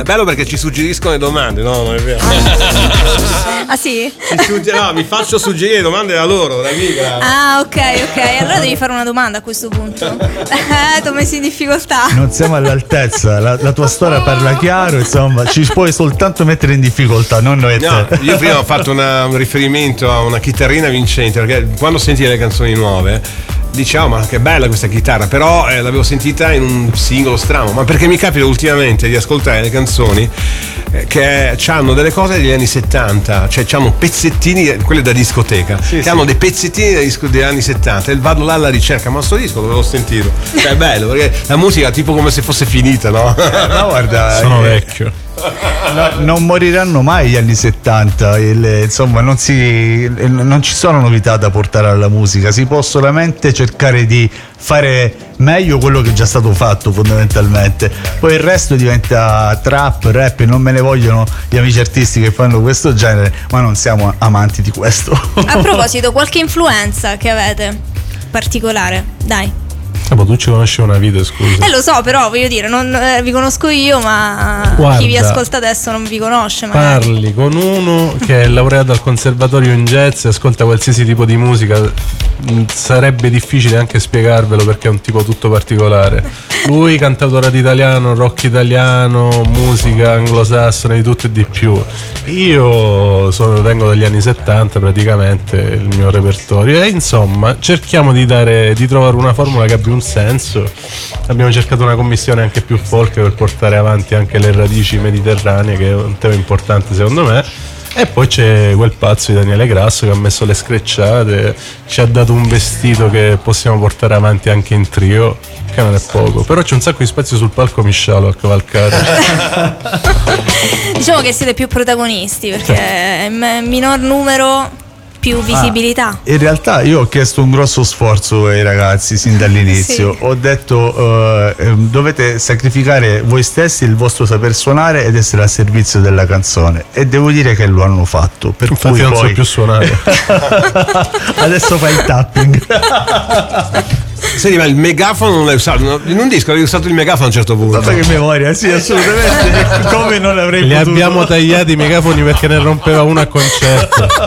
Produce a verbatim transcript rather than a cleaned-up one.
bello perché ci suggeriscono le domande, no? Non è vero. Ah sì? Mi sugge- no, mi faccio suggerire domande da loro, da amica. Ah, ok, ok. Allora devi fare una domanda a questo punto. Eh, ti ho messo in difficoltà. Non siamo all'altezza, la, la tua storia parla chiaro, insomma, ci puoi soltanto mettere in difficoltà, non noi e No, te. io prima ho fatto una, un riferimento a una chitarrina vincente, perché quando senti le canzoni nuove dici, oh, ma che bella questa chitarra, però eh, l'avevo sentita in un singolo strano, ma perché mi capita ultimamente di ascoltare le canzoni eh, che hanno delle cose degli anni settanta, cioè hanno pezzettini, quelle da discoteca, sì, che sì. hanno dei pezzettini dei disco- degli anni settanta, e vado là alla ricerca, ma sto disco dove l'ho sentito? Cioè è bello, perché la musica è tipo come se fosse finita, no? No, guarda, Sono eh, vecchio. no, non moriranno mai gli anni settanta, il- insomma non, si, non ci sono novità da portare alla musica, si può solamente cercare di fare meglio quello che è già stato fatto fondamentalmente, poi il resto diventa trap, rap, non me ne vogliono gli amici artisti che fanno questo genere, ma non siamo amanti di questo. A proposito, qualche influenza che avete particolare? Dai. Ah, ma tu ci conosci una vita, scusa. Eh lo so, però voglio dire, non eh, vi conosco io, ma Guarda, chi vi ascolta adesso non vi conosce magari. Parli con uno che è laureato al conservatorio in jazz e ascolta qualsiasi tipo di musica. Mm, Sarebbe difficile anche spiegarvelo perché è un tipo tutto particolare. Lui, cantautore di italiano, rock italiano, musica anglosassone, di tutto e di più. Io sono, vengo dagli anni settanta praticamente, il mio repertorio. E insomma, cerchiamo di dare, di trovare una formula che abbia un senso. Abbiamo cercato una commissione anche più folk per portare avanti anche le radici mediterranee, che è un tema importante secondo me. E poi c'è quel pazzo di Daniele Grasso che ha messo le screcciate, ci ha dato un vestito che possiamo portare avanti anche in trio, che non è poco. Però c'è un sacco di spazio sul palco, mi scialo a cavalcare. Diciamo che siete più protagonisti perché in minor numero più visibilità. Ah, in realtà io ho chiesto un grosso sforzo ai ragazzi sin dall'inizio. Sì. Ho detto eh, ehm, dovete sacrificare voi stessi, il vostro saper suonare ed essere al servizio della canzone, e devo dire che lo hanno fatto, per Infatti cui non poi so più suonare. adesso fai il tapping. Senti, ma il megafono non l'hai usato? No? In un disco avevi usato il megafono a un certo punto. Guarda che memoria, sì, assolutamente. Come non avrei Li potuto. abbiamo tagliati i megafoni perché ne rompeva uno a concerto.